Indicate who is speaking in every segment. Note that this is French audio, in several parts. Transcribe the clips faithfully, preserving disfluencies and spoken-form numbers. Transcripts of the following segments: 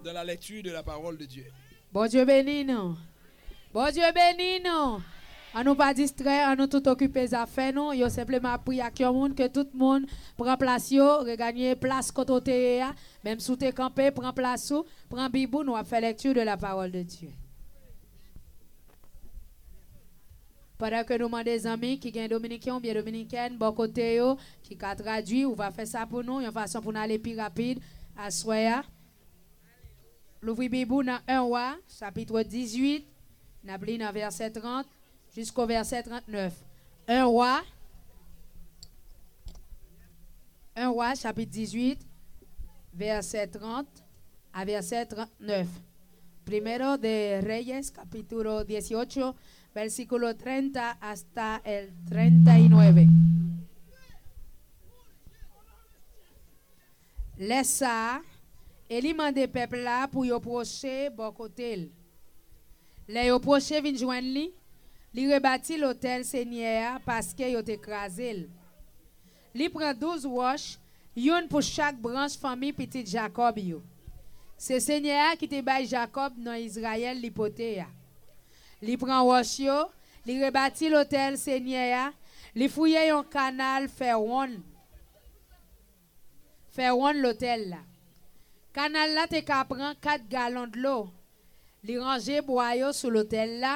Speaker 1: dans la lecture de la parole de Dieu.
Speaker 2: Bon Dieu béni nous. Bon Dieu béni nous. On nous pas distrait, on nous tout occuper des affaires nous. Yo simplement prier à tout le monde que tout le monde prend place yo, regagner place côté ya, même sous te campé, prend place ou, prend bibou, nous a fait lecture de la parole de Dieu. Pendant que nous demandons des amis qui sont dominicains ou bien dominicaines, bon côté yo, qui a traduit, ou va faire ça pour nous, une façon pour nous aller plus rapide à soya. L'ouvrir bibou dans un roi, chapitre dix-huit, n'a pris dans verset trente jusqu'au verset trente-neuf. un roi, un roi, chapitre dix-huit, verset trente à verset trente-neuf. Primero de Reyes, capítulo dieciocho, versículo treinta hasta el treinta y nueve. Laisse ça, et il mande peuple là pour yo proche bon côté. Les yo proche vinn joindre li, li rebâti l'hôtel Seigneur parce que yo t'écrasé. Li prend douze roches, yon pour chaque branche famille petit Jacob yo. C'est Seigneur qui te bail Jacob dans Israël l'hypothèse. Li prend roche yo, li rebâti l'hôtel Seigneur, li fouye yon canal Ferron. Ferron l'hôtel là. Canal là te ka prend quatre gallons de l'eau. Li ranger bois yo sous l'hôtel là.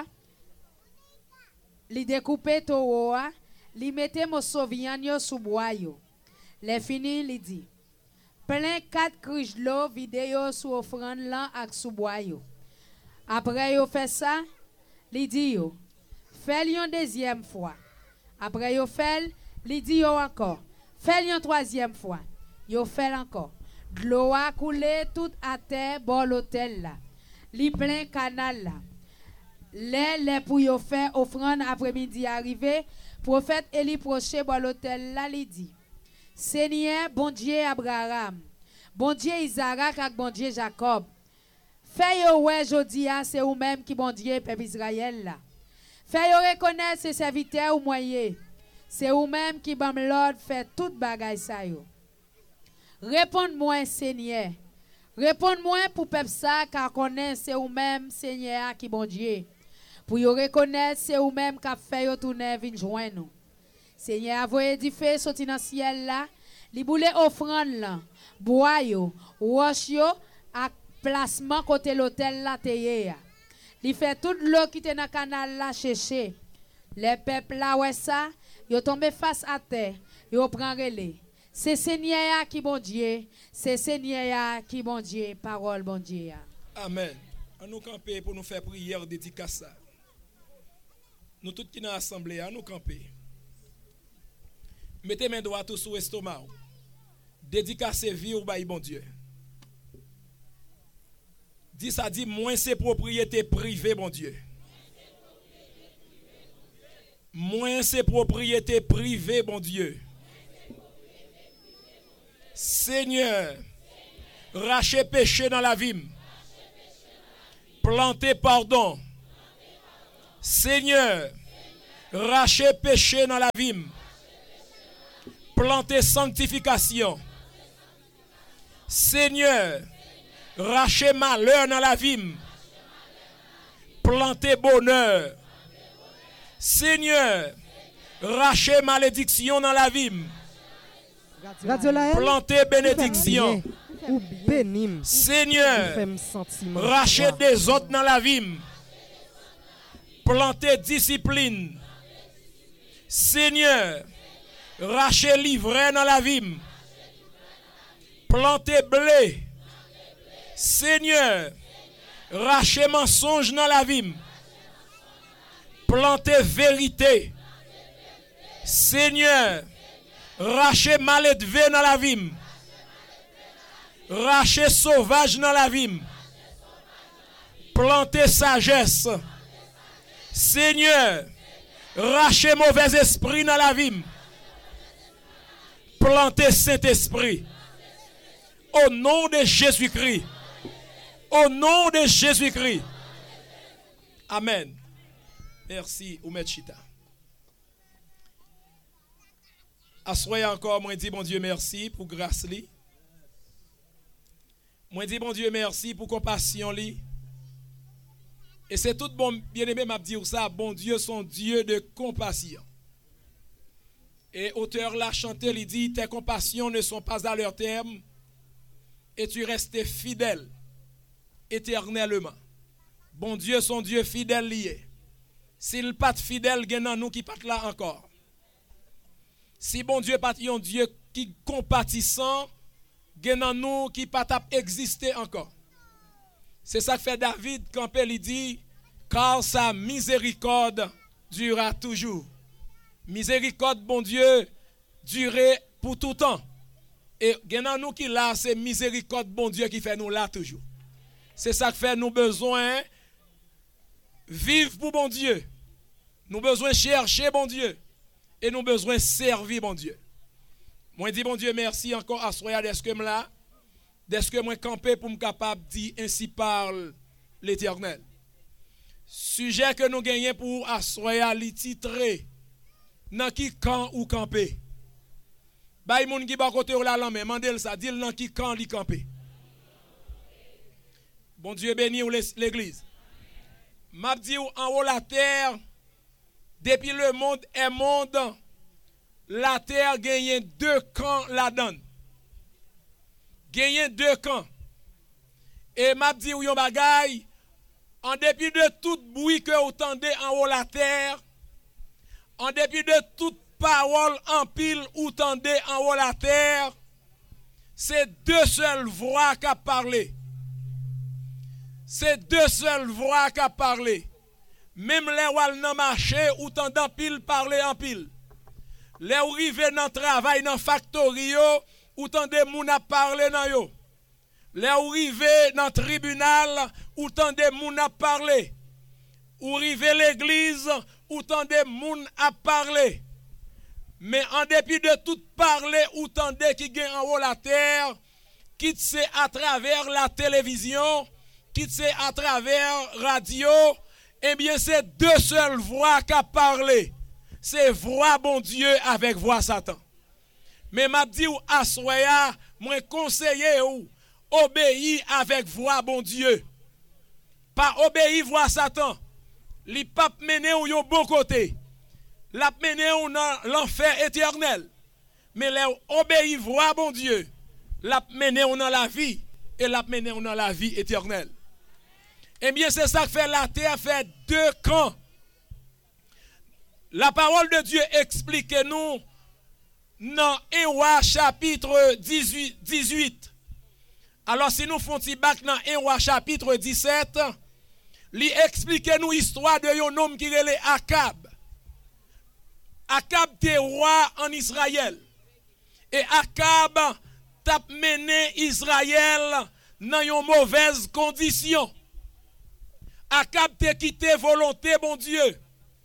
Speaker 2: Li découper taureau, li mette morceau viande yo sous bois yo. Les fini li dit plein quatre criches de l'eau vide yo sous offrande là ak sous bois yo. Après yo fait ça, li dit yo fais yon deuxième fois. Après yo fait, li dit yo encore fais yon troisième fois. Yo fait encore. De l'eau a coulé tout à terre bon l'hôtel là. Li plein canal là. Les les pour yo faire offrande après-midi arrivé, prophète Élie proche bon l'hôtel là li dit Seigneur bon Dieu Abraham, bon Dieu Isaac ak bon Dieu Jacob. Fais yo ouais jodi a c'est ou même qui bon Dieu peuple Israël là. Fais yo reconnaître ses serviteurs ou moyen. C'est ou même qui bam l'ordre fait toute bagaille ça yo. Réponds-moi Seigneur. Réponds-moi pour peuple ça car connaît c'est ou même Seigneur qui bon Dieu. Pour yo reconnaître c'est ou même qui fait yo tourner vinn joindre nous. Seigneur a voyé du feu sorti dans ciel là, li boule offrande là, bois yo, roche yo ak placement côté l'hôtel là teye. Li fait toute l'eau qui était dans canal là chercher. Les peuples là ouais ça, yo tombé face à terre, yo prend relais. C'est Seigneur qui bon Dieu, c'est Seigneur qui bon Dieu, parole bon Dieu.
Speaker 1: Amen. On nous camper pour nous faire prière dédicace. Nous tous qui dans l'assemblée, on nous camper. Mettez mes doigts tous sur l'estomac. Dédicacez vie au bail bon Dieu. Dis ça dit moins c'est propriété privée bon Dieu. Moins c'est propriété privée bon Dieu. Seigneur, rachez péché dans la vie. Plantez pardon. Seigneur, rachez péché dans la vie. Plantez sanctification. Seigneur, rachez malheur dans la vie. Plantez bonheur. Seigneur, rachez malédiction dans la vie. Plantez bénédiction. Seigneur, rachez des autres dans la vie. Plantez discipline. Seigneur, rachez livret dans la vie. Plantez blé. Seigneur, rachez mensonge dans la vie. Plantez vérité. Seigneur, rachez mal élevé dans la vie. Rachez sauvage dans la vie. Plantez sagesse. Seigneur, rachez mauvais esprit dans la vie. Plantez Saint-Esprit. Au nom de Jésus-Christ. Au nom de Jésus-Christ. Amen. Merci, Oumed Chita. Assoyez encore, moi dis bon Dieu merci pour grâce li. Moi dis bon Dieu merci pour compassion li. Et c'est tout bon bien-aimé m'a dire ça, bon Dieu son Dieu de compassion. Et auteur l'a chanté, il dit tes compassions ne sont pas à leur terme et tu restes fidèle éternellement. Bon Dieu son Dieu fidèle lié. S'il pas fidèle, il y a nous qui pas là encore. Si bon Dieu pas un Dieu qui compatissant, il y a nous qui pas exister encore. C'est ça que fait David quand il dit car sa miséricorde durera toujours. Miséricorde bon Dieu durer pour tout temps. Et il y a nous qui là c'est miséricorde bon Dieu qui fait nous là toujours. C'est ça que fait nous besoin vivre pour bon Dieu. Nous besoin chercher bon Dieu. Et nous besoin servir bon Dieu. Moi dis bon Dieu merci encore à soya d'est-ce que là, d'est-ce que moi camper pour me capable dire ainsi parle l'Éternel. Sujet que nous gagnons pour assoya li titré dans qui camp ou camper. Bay moun ki ba côté ou la langue mandel ça dit dans qui camp li camper. Bon Dieu béni ou l'église. M'a dit en haut la terre depuis le monde est monde la terre gagne deux camps là-dedans. Gagne deux camps. Et m'a dit ou yon bagay en dépit de tout bruit que vous entendez en haut la terre, en dépit de toute parole en pile ou entendez en haut la terre, c'est deux seules voix qui parlent. C'est deux seules voix qui parlent. Même les wal nan marché ou tendant pile parler en pile. Les ou rive dans travail dans factory yo ou tendez moun a parler nan yo. Les ou rive dans tribunal ou tendez moun a parler. Ou rive l'église ou tendez moun a parler. Mais en dépit de tout parler ou tendez qui gagne en haut la terre, quitte c'est à travers la télévision, quitte c'est à travers radio, eh bien c'est deux seules voix qui parlent. C'est voix bon Dieu avec voix Satan. Mais m'a dit ou assoya, moi conseiller ou obéir avec voix bon Dieu. Pas obéir voix Satan. Li pas mener ou yon bon côté. La mener ou dans l'enfer éternel. Mais les obéir voix bon Dieu. La mener ou dans la vie et la mener ou dans la vie éternelle. Eh bien, c'est ça que fait la terre, fait deux camps. La parole de Dieu explique nous dans un roi chapitre dix-huit. Alors, si nous faisons bac dans un roi chapitre dix-sept, lui explique nous l'histoire de un homme qui est Akab. Akab était roi en Israël. Et Akab t'a mené Israël dans une mauvaise condition. Akab t'a quitté volonté, bon Dieu.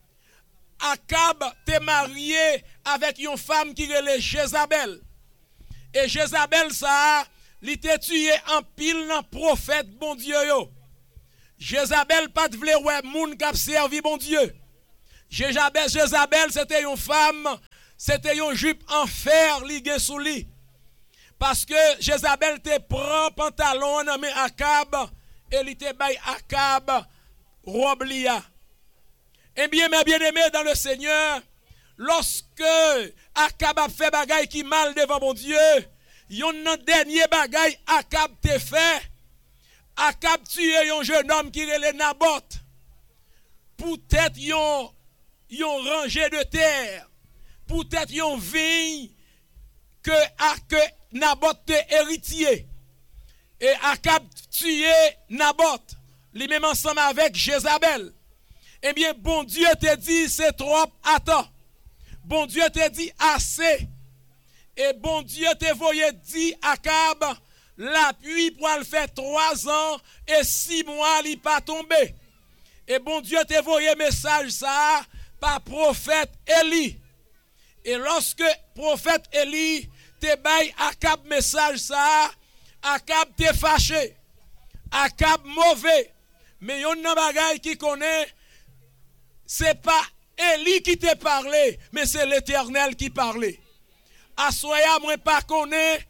Speaker 1: Akab t'est marié avec une femme qui est Jézabel. Et Jézabel, ça, il t'a tué en pile dans prophète, bon Dieu. Yo. Jézabel, pas de vle ouais, moun qui a servi, bon Dieu. Jézabel, Jézabel c'était une femme, c'était une jupe en fer liguée sous lit. Parce que Jézabel te prend pantalon mais Akab et il te baille Akab robe lia. Eh bien mes bien-aimés dans le Seigneur, lorsque Akab a fait bagaille qui mal devant mon Dieu, yon nan dernier bagaille Akab te fait. Akab tué un jeune homme qui relè Naboth. Peut-être yon yon rangé de terre. Peut-être yon vigne que que Naboth te héritier. Et Akab tué Naboth, lui même ensemble avec Jézabel. Eh bien, bon Dieu te dit, c'est trop, attends. Bon Dieu te dit, assez. Et bon Dieu te voyait dit, Akab, la pluie pour le faire trois ans et six mois, il pas tombé. Et bon Dieu te voyait message ça par prophète Élie. Et lorsque prophète Élie te baille Akab message ça, Akab te fâché. Akab mauvais. Mais yon nan bagay qui connaît, c'est pas Élie qui te parlait, mais c'est l'Éternel qui parlait. Assoya moi pas connaît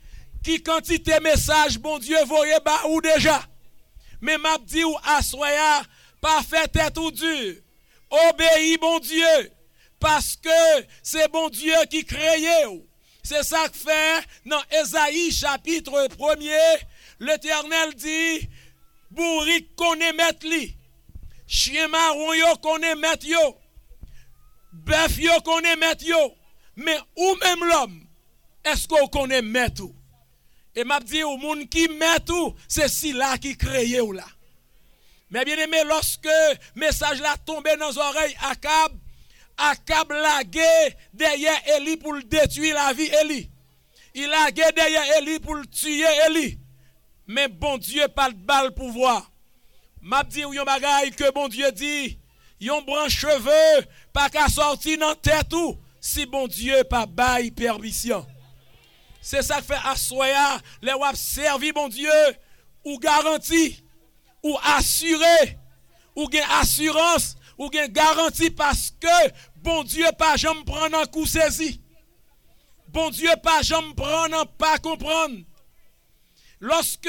Speaker 1: qui quantité message bon Dieu voyez ba ou déjà. Mais m'a dit ou assoya pas fait tête ou dur. Obéis bon Dieu parce que c'est bon Dieu qui créé. C'est ça que fait dans Ésaïe chapitre premier, l'Éternel dit bourrique connaît mettre li. Chien marron yo connaît mettre yo. Bœuf yo connaît mettre yo. Mais ou même l'homme, est-ce qu'on connaît mettre ou? Et m'a dit au monde qui met tout, c'est si là qui crée ou là. Mais bien aimé, lorsque message là tombé dans les oreilles Akab, Akab lagué derrière Eli pour le détruire la vie Eli. Il lagué derrière Eli pour le tuer Eli. Mais bon Dieu pas de balle pouvoir. M'a dit ou yon bagay que bon Dieu dit, yon branche cheveux pas qu'à sortir dans tête ou si bon Dieu pas bail permission. C'est ça que fait assoya, les wap servi bon Dieu, ou garantie, ou assuré, ou gen assurance, ou gen garantie parce que bon Dieu pas jamais prendre un coup saisi. Bon Dieu pas jamais prendre un pas comprendre. Lorsque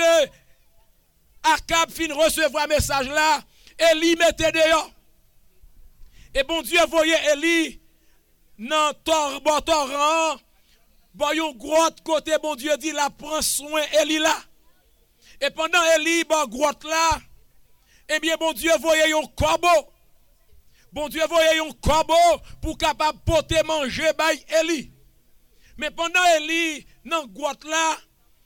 Speaker 1: Akab fin recevoir message là, Eli mettait dehors. Et bon Dieu voyait Eli dans tor, bon torrent. Bon, yon grotte côté, bon Dieu dit, la prend soin, Eli là. Et pendant Eli, bon grotte là, eh bien, bon Dieu voyait yon corbeau. Bon Dieu voyait yon corbeau pour capable porter manger by Eli. Mais pendant Eli, dans grotte là,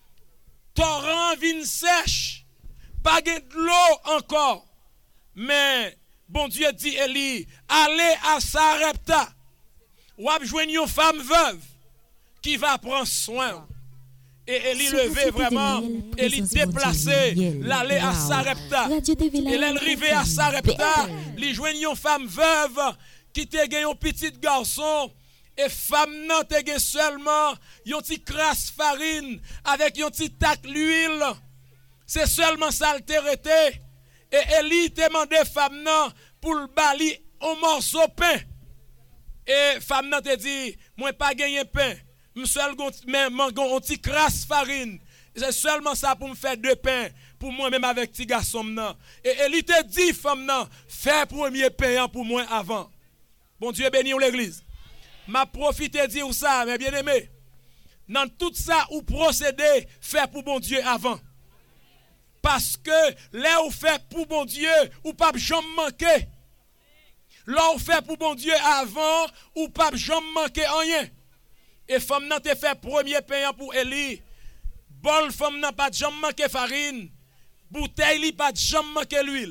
Speaker 1: torrent vin sèche, pas de l'eau encore. Mais, bon Dieu dit, Eli, allez à Sarepta, ou ap joindre yon femme veuve, qui va prendre soin. Et Eli levé vraiment, Eli déplacé, l'aller à Sarepta. Et elle arrivée à Sarepta, li joignent une femme veuve qui te gagné un petit garçon. Et femme nan te gagné seulement yon ti crasse farine avec yon ti tac l'huile. C'est seulement ça le terreté. Et Eli te demandé femme nan pour le bali un morceau de pain. Et femme nan te dit, moi pas gagné pain. Seul mais mangon un petit crasse farine. C'est seulement ça pour me faire deux pains pour moi même avec petit garçon nan. Et Eli te dit femme nan, fais premier pain pour moi avant. Bon Dieu béni l'église. M'a profité dire ça mais bien aimé. Dans tout ça ou procéder, fait pour bon Dieu avant. Parce que là où fait pour bon Dieu, ou pas jamais manquer. Là où fait pour bon Dieu avant, ou pas jamais manquer rien. Et femme nan te fait premier pain pour Eli. Bol femme nan pas jamais manqué farine. Bouteille li pas jamais manqué l'huile.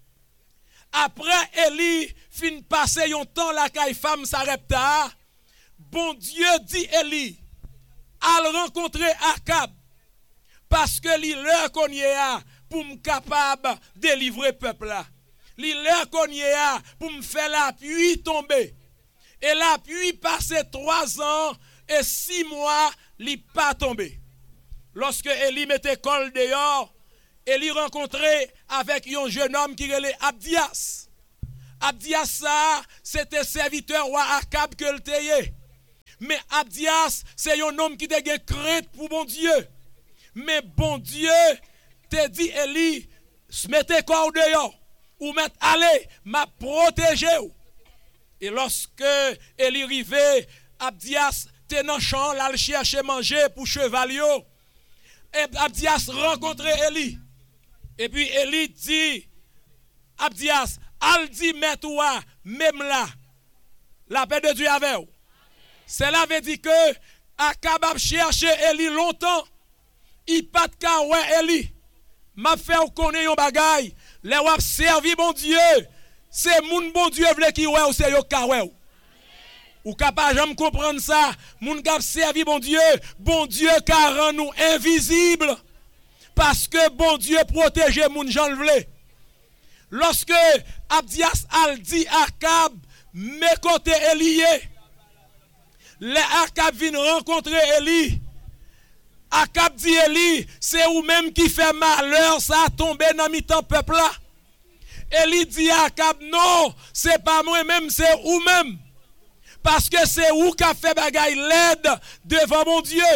Speaker 1: Après Eli fin passer yon temps la kay femme Sarepta. Bon Dieu dit Eli, al rencontrer Akab parce que li leur konye a pour m capable délivrer peuple là. Li leur konye a pour me faire la pluie tomber. Et la pluie passé trois ans et six mois, li pas tombé. Lorsque Eli mettait col dehors, Eli rencontrait avec un jeune homme qui relait Abdias. Abdias ça, c'était serviteur roi Akab que le teye. Mais Abdias, c'est un homme qui te gen crainte pour bon Dieu. Mais bon Dieu te dit Eli, mettez corps dehors ou mettez allez, m'a protégé. Et lorsque Eli arrivait, Abdias te nan champ là chercher manger pour cheval. Et Abdias rencontrait Eli. Et puis Eli dit Abdias, al dit mais toi même là la paix de Dieu avec vous. Cela veut dire que Akab a cherché Eli longtemps. Il pas de ka ouais Eli. M'a fait connaître un bagay. Les wap servi bon Dieu. C'est moun bon Dieu vle ki ouais ou c'est yo ka ouais. Ou capable jamais comprendre ça. Moun k'ap servi bon Dieu, bon Dieu ka rend nous invisibles. Parce que bon Dieu protège moun Jean vle. Lorsque Abdias al dit Akab, me côté Elié. Les Akab vient rencontrer Eli. Akab dit Eli, c'est ou même qui fait malheur, ça a tombé dans mi-temps peuple là. Eli dit Akab, non, c'est pas moi-même, c'est ou même. Parce que c'est ou qui a fait bagaille l'aide devant mon Dieu.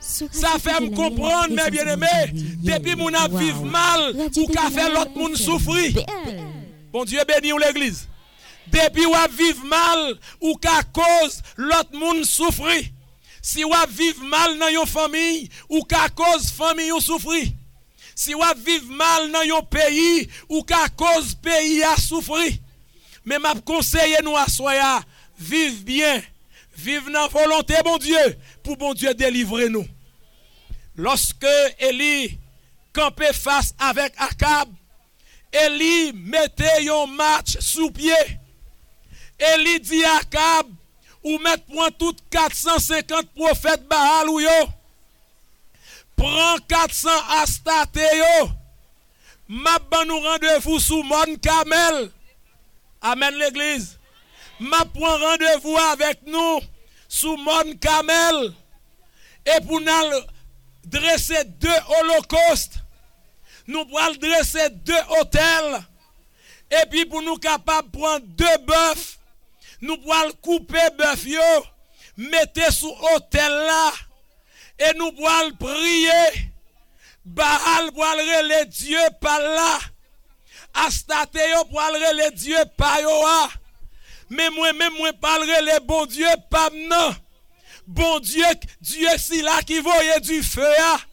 Speaker 1: Ça fait me comprendre, mes bien-aimés. Depuis mon a vivre mal, ou qu'a fait l'autre monde souffrir. Bon Dieu béni ou l'église. Depuis ou a vivre mal, ou qu'a cause l'autre monde souffrir. Si ou a vivre mal dans yon famille, ou qu'a cause famille ou souffrir. Si ou a vivre mal dans yon pays, ou qu'a cause pays a souffrir. Mais m'a conseillé nous à soya, vive bien, vive dans volonté bon Dieu, pour bon Dieu délivrer nous. Lorsque Élie campait face avec Akab, Élie mettait un match sous pied. Élie dit à Akab, ou mettre point tout quatre cent cinquante prophètes Baal ou yo. Prends quatre cents Astarte yo. M'a ban nous rendez-vous sous Mon Kamel. Amen l'église. M'a prend rendez-vous avec nous sous Mon Kamel. Et pour nous dresser deux holocaustes. Nous pourrons dresser deux hôtels. Et puis pour nous capables de prendre deux bœufs. Nous pourrons couper bœuf yo. Mettez sous hôtel là. Et nous pourrons prier. Baal pour le Dieu par là. Astarte yo pour le Dieu par yo. Mais moi même moi parlerai le bon Dieu pas non. Bon Dieu, Dieu si là qui voyait du feu.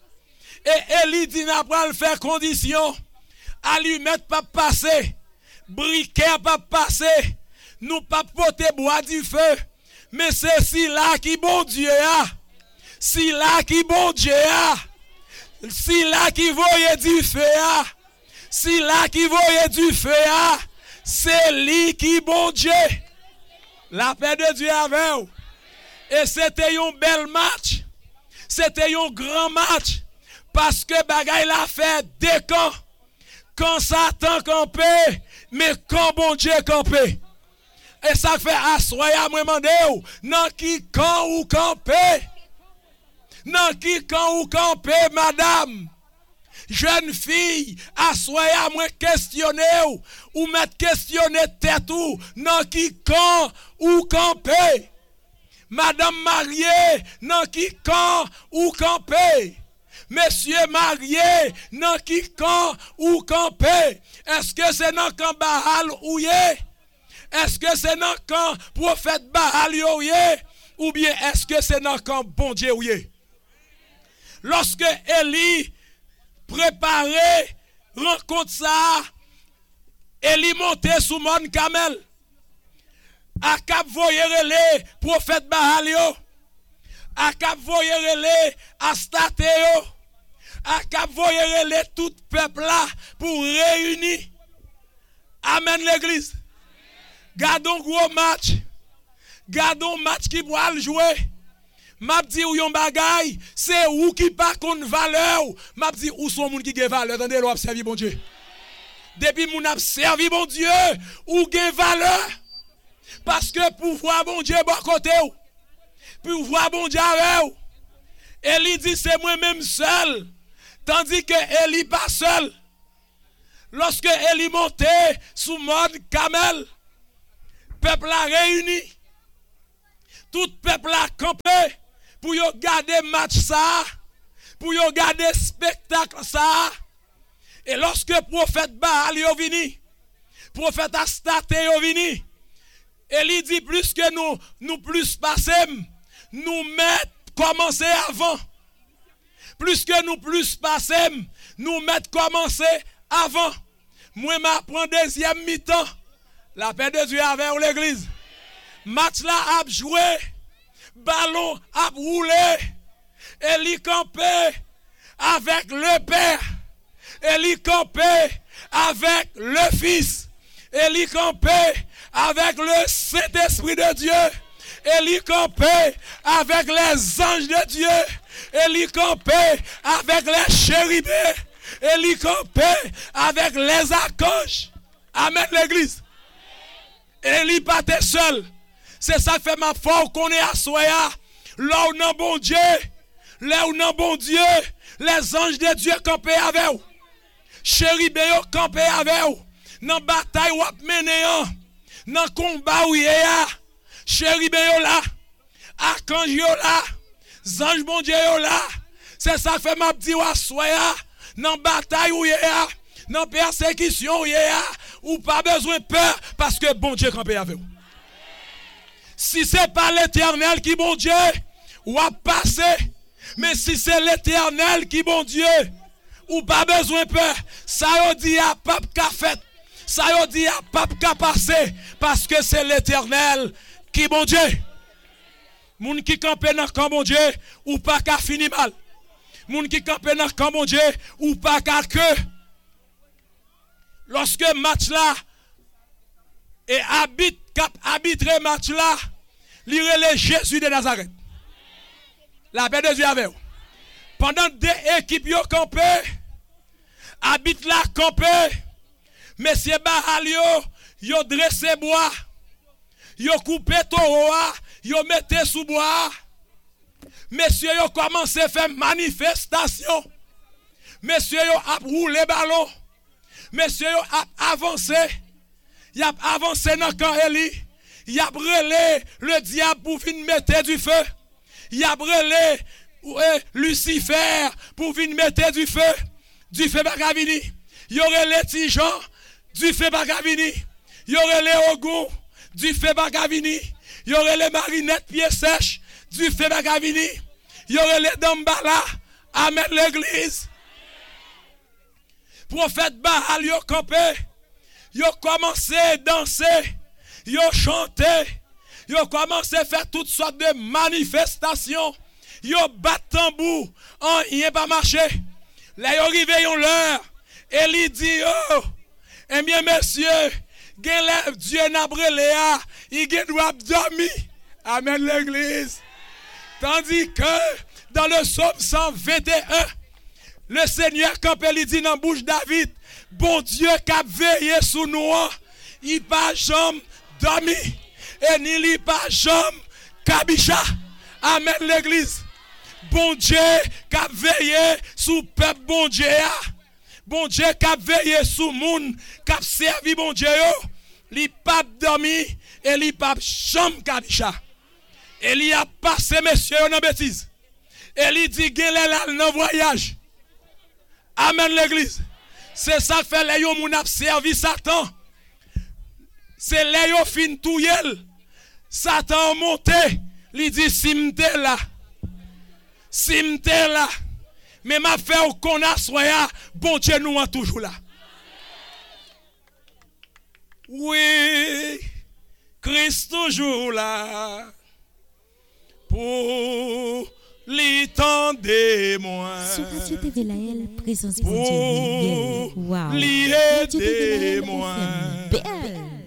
Speaker 1: Et Élie dit n'a pas faire condition. Allumette pas passer. Briquet pas passer. Nous pas porter bois du feu. Mais c'est si là qui bon Dieu a. Si là qui bon Dieu a. Si là qui voyait du feu a. Si là qui voyait du feu a. C'est lui qui bon Dieu. La paix de Dieu avec vous. Et c'était un bel match. C'était un grand match. Parce que bagay l'a fait deux camps. Quand Satan campé, mais quand bon Dieu campé. Et ça fait assoya moi mandé ou nan qui camp ou campé. Nan qui camp ou campé madame. Jeune fille, assoya moi questionner ou ou mettre questionner tête ou nan qui camp ou campé. Madame mariée, nan qui camp ou campé. Monsieur marié, nan qui camp ou campé. Est-ce que c'est nan camp Baal ou yé? Est-ce que c'est nan camp prophète Baal ou yé? Ou bien est-ce que c'est nan camp bon Dieu ou yé? Lorsque Élie préparait rencontre ça, Élie montait sous Mon Kamel. Akab voye relé prophète Baal yo. Akab voye relé Astarte yo. Akab voye relé tout peuple là pour réunir. Amen l'église. Gardons gros match. Gardons match qui va jouer. M'a dit ou yon bagay, c'est ou qui pas kon valeur. M'a dit ou son moun qui gen valeur. Attendez, l'on observe bon Dieu. Depuis moun a servi bon Dieu, ou gen valeur. Parce que pouvoir bon Dieu bon côté ou. Pouvoir bon Dieu avec ou. Élie dit c'est moi-même seul. Tandis que Élie pas seul. Lorsque Élie montait sous Mon Kamel, peuple a réuni. Tout peuple a campé pour y garder match ça, pour y garder spectacle ça. Et lorsque prophète Baal yo vini, prophète Astarte yo vini, Élie dit plus que nous, nous plus passer, nous mettre commencer avant. Plus que nous plus passer, nous mettre commencer avant. Moi m'apprends deuxième mi-temps. La paix de Dieu avec l'église. Match là a joué. Ballon a roulé. Élie campé avec le Père. Élie campé avec le Fils. Élie campé avec le Saint-Esprit de Dieu. Élie campé avec les anges de Dieu. Élie campé avec les chérubins. Élie campé avec les archanges. Amen l'église. Élie pas seul. C'est ça qui fait ma foi qu'on est à soya. Là où non bon Dieu. Là où non bon Dieu. Les anges de Dieu campé avec vous. Chérubins campé avec vous. Dans bataille ou mené. Dans combat où il y a. Chérubins là. Archange là. Ange bon Dieu là. C'est ça que fait m'a dit wa soya dans bataille ou ya, dans persécution ou ya, ou pas besoin de peur parce que bon Dieu campé avec vous. Si c'est pas l'Éternel qui bon Dieu, ou a passé, mais si c'est l'Éternel qui bon Dieu, ou pas besoin de peur, ça y dit à pape qu'a fait, ça y dit à pape qu'a passé, parce que c'est l'Éternel qui bon Dieu. Moun qui campe dans camp bon Dieu, ou pas qu'a fini mal. Moun qui campe dans camp bon Dieu, ou pas qu'a que. Lorsque match là, et habite, cap habiterait match là, lire le Jésus de Nazareth. La paix de Dieu avec vous. Pendant deux équipes yo campé, habite là campé, Monsieur Bahalio, yo dressé bois, yo coupé taureau, yo mette sous bois. Monsieur yo commencé à faire manifestation. Monsieur yo a roulé ballon. Monsieur yo a avancé. Il a avancé dans le camp Eli. Il a brûlé le diable pour venir mettre du feu. Il a brûlé ouais, Lucifer pour venir mettre du feu. Du feu bagavini. Il y aurait les Tijan, du feu bagavini. Il y aurait les Ogon, du feu bagavini. Il y aurait les marinettes pieds sèches, du feu bagavini. Il y aurait les Dambala, amen l'église. Prophète Baal yo campé. Yo commencé à danser, yo chanté, yo commencé à faire toutes sortes de manifestations, yo bat tambour, en rien pas marché. Là yo arrivé yon l'heure, et il dit oh, eh bien messieurs, Dieu n'a brûlé, il doit dormir. Amen l'église. Tandis que dans le psaume cent vingt et un, le Seigneur quand il dit dans la bouche David, bon Dieu qui a veillé sur nous, il pas jamais dormi et ni il pas jamais kabicha. Amen l'église. Bon Dieu qui a veillé sur peuple bon Dieu. Bon Dieu qui a veillé sur monde qui a servi bon Dieu. Il pas dormi et il pas jamais kabicha. Et il a passé monsieur dans bêtise. Et il dit qu'il est là dans voyage. Amen l'église. C'est ça que fait les gens qui ont servi Satan. C'est les gens fin touyel. Satan monté. Il dit simte là. Simte là. Mais ma fait au qu'on a soya. Bon Dieu nous est toujours là. Oui. Christ toujours là. Pour l'étendez-moi.
Speaker 3: Sur Radio T V Laël, présence
Speaker 1: pour
Speaker 3: pour Dieu. Wow.
Speaker 1: L'aidez-moi.
Speaker 3: Belle.